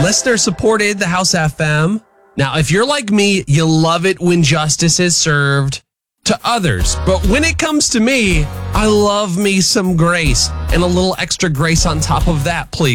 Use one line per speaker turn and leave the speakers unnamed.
Listener supported the House FM. Now, if you're like me, you love it when justice is served to others. But when it comes to me, I love me some grace and a little extra grace on top of that, please.